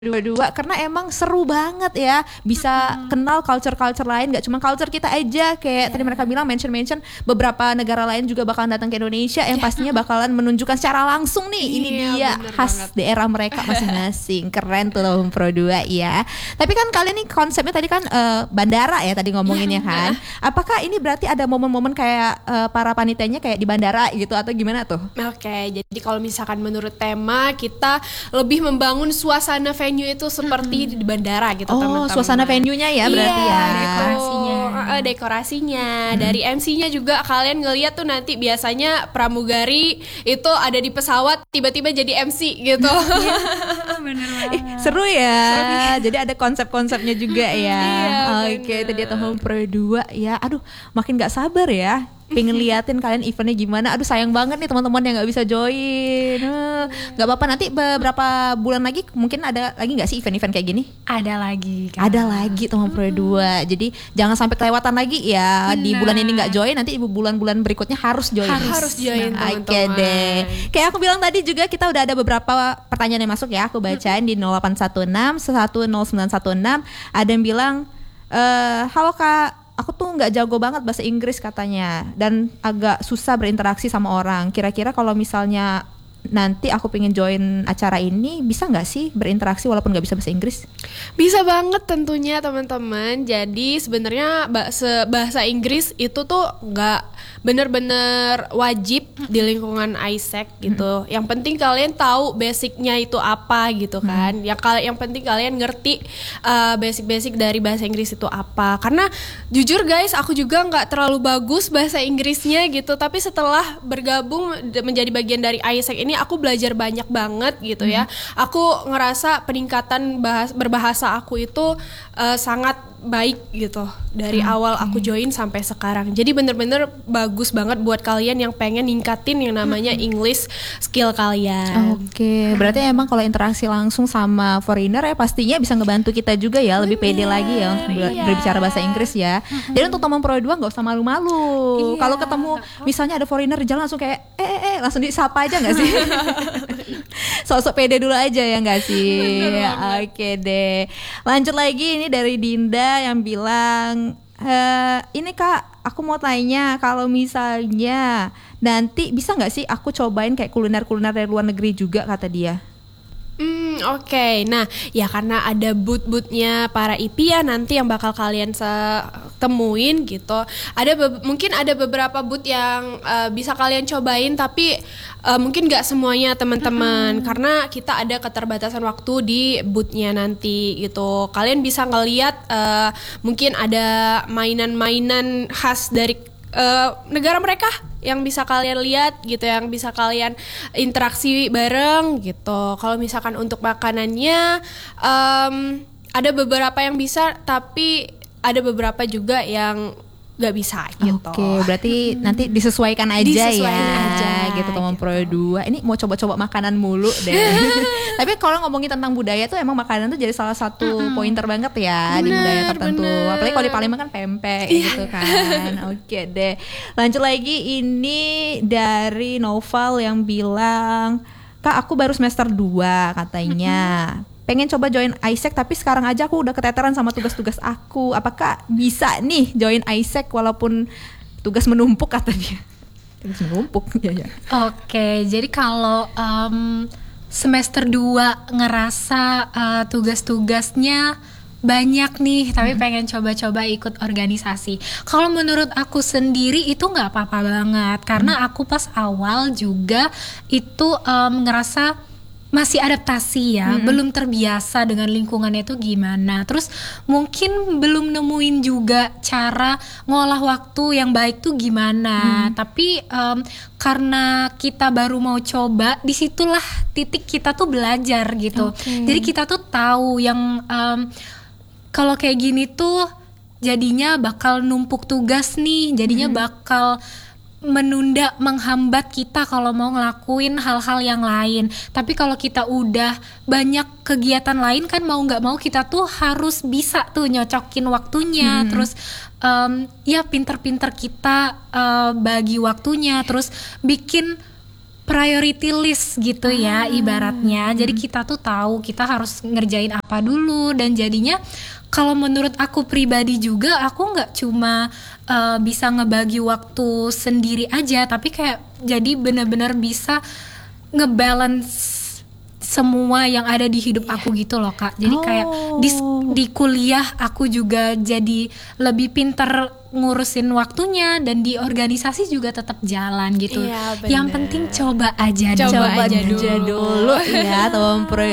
dua karena emang seru banget ya, bisa kenal culture-culture lain, gak cuma culture kita aja, kayak tadi mereka bilang mention beberapa negara lain juga bakalan datang ke Indonesia yang pastinya bakalan menunjukkan secara langsung nih ini dia khas daerah mereka masing-masing. Keren tuh Tahun Pro 2 ya. Tapi kan kalian nih konsepnya tadi kan bandara ya tadi ngomonginnya kan. Apakah ini berarti ada momen-momen kayak para panitianya kayak di bandara gitu atau gimana tuh? Oke, jadi kalau misalkan menurut tema kita lebih membangun suasana venue itu seperti di bandara gitu teman-teman. Suasana venue-nya ya berarti ya. Dekorasinya. Dari MC-nya juga kalian ngeliat tuh nanti biasanya pramugari itu ada di pesawat tiba-tiba jadi MC gitu. Bener banget. Seru ya. Jadi ada konsep-konsepnya juga ya. Oke, itu dia Tahun Pro 2 ya. Aduh, makin gak sabar ya. Pengen liatin kalian eventnya gimana. Aduh sayang banget nih teman-teman yang gak bisa join. Gak apa-apa, nanti beberapa bulan lagi mungkin ada lagi gak sih event-event kayak gini? Ada lagi kan? Ada lagi Tahun Pro 2. Jadi jangan sampai kelewatan lagi ya. Di bulan ini gak join, nanti bulan-bulan berikutnya harus join. Harus join teman-teman. Oke deh. Kayak aku bilang tadi juga kita udah ada beberapa pertanyaan yang masuk ya. Aku bacain di 0816 10916. Ada yang bilang halo Kak, aku tuh nggak jago banget bahasa Inggris katanya dan agak susah berinteraksi sama orang. Kira-kira kalau misalnya nanti aku pengen join acara ini, bisa nggak sih berinteraksi walaupun nggak bisa bahasa Inggris? Bisa banget tentunya teman-teman. Jadi sebenarnya bahasa Inggris itu tuh nggak bener-bener wajib di lingkungan ISEC gitu. Yang penting kalian tahu basicnya itu apa gitu kan. Yang penting kalian ngerti basic-basic dari bahasa Inggris itu apa. Karena jujur guys, aku juga nggak terlalu bagus bahasa Inggrisnya gitu. Tapi setelah bergabung menjadi bagian dari ISEC ini, aku belajar banyak banget gitu ya. Aku ngerasa peningkatan berbahasa aku itu sangat baik gitu dari awal aku join sampai sekarang. Jadi bener-bener bagus banget buat kalian yang pengen ningkatin yang namanya English skill kalian. Oke, berarti emang kalau interaksi langsung sama foreigner ya pastinya bisa ngebantu kita juga ya, lebih pede lagi ya untuk berbicara bahasa Inggris ya. Jadi untuk teman Pro 2 nggak usah malu-malu. Kalau ketemu misalnya ada foreigner di jalan langsung kayak langsung disapa aja nggak sih? Sok-sok pede dulu aja ya nggak sih? Oke deh. Lanjut lagi, ini dari Dinda yang bilang, ini Kak, aku mau tanya kalau misalnya nanti bisa nggak sih aku cobain kayak kuliner-kuliner dari luar negeri juga, kata dia. Oke. Nah ya karena ada booth-boothnya para IP ya nanti yang bakal kalian temuin gitu. Mungkin ada beberapa booth yang bisa kalian cobain, tapi mungkin gak semuanya teman-teman, karena kita ada keterbatasan waktu di boothnya nanti gitu. Kalian bisa ngeliat mungkin ada mainan-mainan khas dari negara mereka yang bisa kalian lihat gitu, yang bisa kalian interaksi bareng gitu. Kalau misalkan untuk makanannya ada beberapa yang bisa, tapi ada beberapa juga yang gak bisa gitu. Oke, berarti nanti disesuaikan aja gitu teman Pro 2. Ini mau coba-coba makanan mulu deh. Tapi kalau ngomongin tentang budaya tuh emang makanan tuh jadi salah satu pointer banget ya di budaya tertentu. Apalagi kalau di Palembang kan pempek gitu kan. Oke deh. Lanjut lagi, ini dari Noval yang bilang, Kak aku baru semester 2 katanya. Pengen coba join ISEC tapi sekarang aja aku udah keteteran sama tugas-tugas aku. Apakah bisa nih join ISEC walaupun tugas menumpuk, katanya. Tugas menumpuk ya. Oke, jadi kalau semester 2 ngerasa tugas-tugasnya banyak nih, tapi pengen coba-coba ikut organisasi. Kalau menurut aku sendiri itu nggak apa-apa banget, karena aku pas awal juga itu ngerasa masih adaptasi ya, belum terbiasa dengan lingkungannya itu gimana. Terus mungkin belum nemuin juga cara ngolah waktu yang baik tuh gimana. Tapi karena kita baru mau coba, disitulah titik kita tuh belajar gitu. Jadi kita tuh tahu yang kalau kayak gini tuh jadinya bakal numpuk tugas nih, jadinya bakal menunda, menghambat kita kalau mau ngelakuin hal-hal yang lain. Tapi kalau kita udah banyak kegiatan lain kan, mau nggak mau kita tuh harus bisa tuh nyocokin waktunya. Terus ya pinter-pinter kita bagi waktunya, terus bikin priority list gitu ya ibaratnya. Jadi kita tuh tahu kita harus ngerjain apa dulu, dan jadinya kalau menurut aku pribadi juga, aku nggak cuma bisa ngebagi waktu sendiri aja, tapi kayak jadi benar-benar bisa ngebalance semua yang ada di hidup aku gitu loh Kak. Jadi kayak di kuliah aku juga jadi lebih pinter ngurusin waktunya, dan di organisasi juga tetap jalan gitu. Iya, bener. Yang penting coba aja Coba aja dulu. dulu ya teman Pro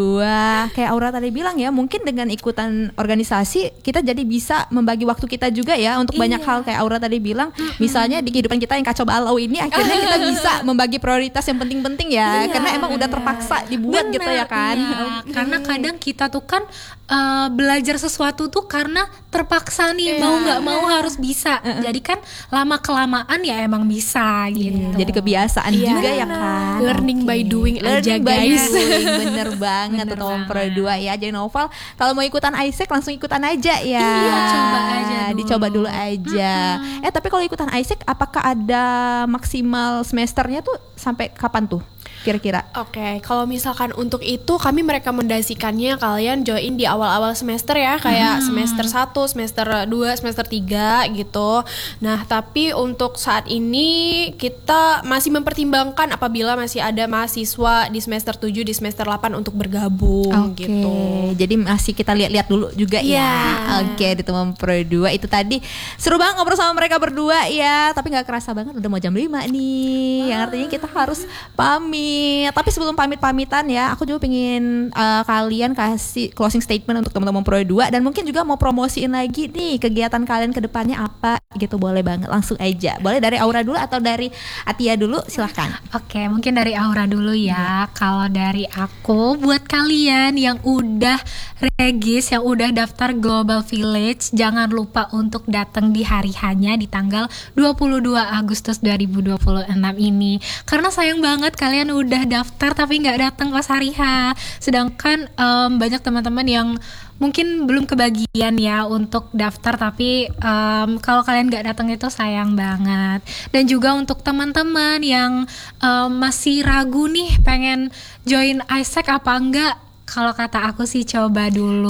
2. Kayak Aura tadi bilang ya, mungkin dengan ikutan organisasi kita jadi bisa membagi waktu kita juga ya untuk banyak hal kayak Aura tadi bilang. Misalnya di kehidupan kita yang kacau balau ini, akhirnya kita bisa membagi prioritas yang penting-penting ya, karena emang udah terpaksa dibuat gitu ya kan. Iya. Karena kadang kita tuh kan belajar sesuatu tuh karena terpaksa nih, mau nggak mau harus bisa. Jadi kan lama kelamaan ya emang bisa gitu. Jadi kebiasaan juga ya kan. Learning by doing aja Learning by guys. doing, bener banget teman Pro 2 ya. Jadi Noval kalau mau ikutan Isaac langsung ikutan aja ya. Iya, coba aja dulu. Dicoba dulu aja. Tapi kalau ikutan Isaac apakah ada maksimal semesternya tuh sampai kapan tuh kira-kira? Oke, kalau misalkan untuk itu kami merekomendasikannya kalian join di awal-awal semester ya, kayak semester 1, semester 2, semester 3 gitu. Nah, tapi untuk saat ini kita masih mempertimbangkan apabila masih ada mahasiswa di semester 7, di semester 8 untuk bergabung gitu. Jadi masih kita lihat-lihat dulu juga ya. Oke, di teman Pro 2 itu tadi seru banget ngobrol sama mereka berdua ya. Tapi nggak kerasa banget udah mau jam 5 nih. Yang artinya kita harus pamit. Tapi sebelum pamit-pamitan ya, aku juga pengen kalian kasih closing statement untuk teman-teman Pro 2, dan mungkin juga mau promosiin lagi nih kegiatan kalian ke depannya apa gitu, boleh banget langsung aja. Boleh dari Aura dulu atau dari Atia dulu, silahkan. Oke, mungkin dari Aura dulu ya. Kalau dari aku, buat kalian yang udah regis, yang udah daftar Global Village, jangan lupa untuk datang di hari hanya di tanggal 22 Agustus 2026 ini. Karena sayang banget kalian udah daftar tapi nggak datang pas hari H. Sedangkan banyak teman-teman yang mungkin belum kebagian ya untuk daftar, tapi kalau kalian nggak datang itu sayang banget. Dan juga untuk teman-teman yang masih ragu nih pengen join Isaac apa enggak, kalau kata aku sih coba dulu.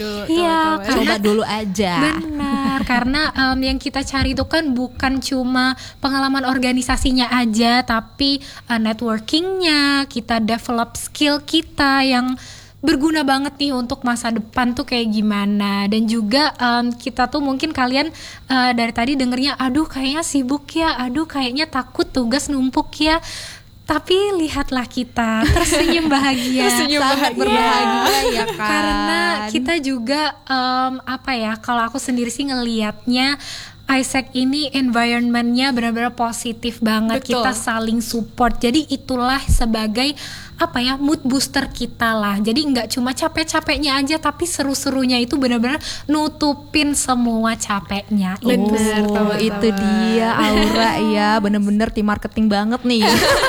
Iya, Coba dulu aja. Benar, karena yang kita cari itu kan bukan cuma pengalaman organisasinya aja, tapi networkingnya, kita develop skill kita yang berguna banget nih untuk masa depan tuh kayak gimana. Dan juga kita tuh mungkin kalian dari tadi dengernya, aduh kayaknya sibuk ya, aduh kayaknya takut tugas numpuk ya. Tapi lihatlah kita tersenyum bahagia, Sangat berbahagia ya kan. Karena kita juga kalau aku sendiri sih ngelihatnya Isaac ini environmentnya benar-benar positif banget. Betul. Kita saling support. Jadi itulah sebagai mood booster kita lah. Jadi nggak cuma capek-capeknya aja, tapi seru-serunya itu benar-benar nutupin semua capeknya. Bener, Itu dia Aura ya, bener-bener tim marketing banget nih.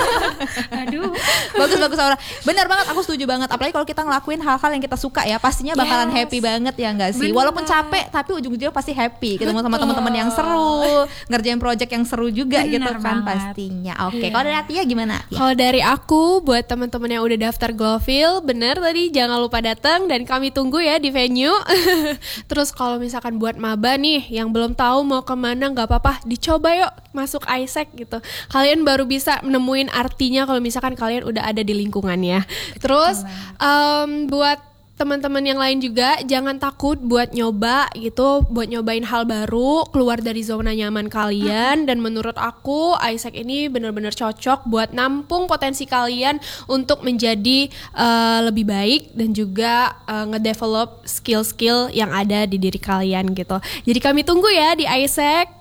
Aduh, Bagus Aura. Benar banget, aku setuju banget. Apalagi kalau kita ngelakuin hal-hal yang kita suka ya, pastinya bakalan happy banget ya nggak sih? Bener. Walaupun capek, tapi ujung-ujungnya pasti happy. Ketemu sama teman-teman yang seru, ngerjain project yang seru juga Bener gitu kan banget. pastinya. Oke, kalau dari Atia gimana? Ya. Kalau dari aku, buat teman-teman yang udah daftar Glowfil, bener tadi jangan lupa datang dan kami tunggu ya di venue. Terus kalau misalkan buat maba nih yang belum tahu mau kemana, nggak apa-apa, dicoba yuk masuk Isaac gitu. Kalian baru bisa nemuin artinya kalau misalkan kalian udah ada di lingkungannya. Terus buat teman-teman yang lain juga jangan takut buat nyoba gitu, buat nyobain hal baru, keluar dari zona nyaman kalian. Dan menurut aku Isaac ini benar-benar cocok buat nampung potensi kalian untuk menjadi lebih baik dan juga ngedevelop skill-skill yang ada di diri kalian gitu. Jadi kami tunggu ya di Isaac.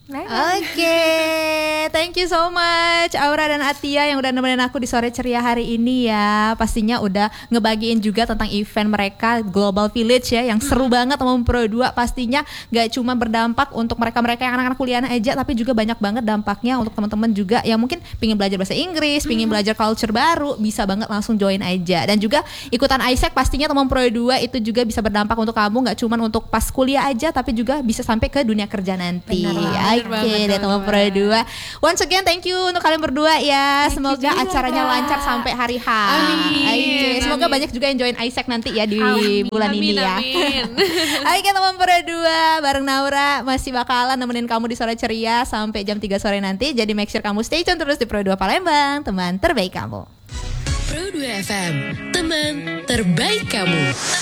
Oke, thank you so much Aura dan Atia yang udah nemenin aku di sore ceria hari ini ya. Pastinya udah ngebagiin juga tentang event mereka Global Village ya, yang seru banget teman Pro 2. Pastinya gak cuma berdampak untuk mereka-mereka yang anak-anak kuliah aja, tapi juga banyak banget dampaknya untuk teman-teman juga yang mungkin pingin belajar bahasa Inggris, pingin belajar culture baru, bisa banget langsung join aja. Dan juga ikutan Isaac pastinya teman Pro 2 itu juga bisa berdampak untuk kamu, gak cuma untuk pas kuliah aja, tapi juga bisa sampai ke dunia kerja nanti. Oke deh teman Pro 2. Once again thank you untuk kalian berdua ya. Semoga acaranya lancar sampai hari H. Amin. Semoga banyak juga yang join Isaac nanti ya di bulan ini ya. Amin. Oke teman Pro 2, bareng Naura masih bakalan nemenin kamu di Sore Ceria sampai jam 3 sore nanti. Jadi make sure kamu stay tune terus di Pro 2 Palembang, teman terbaik kamu. Pro 2 FM, teman terbaik kamu.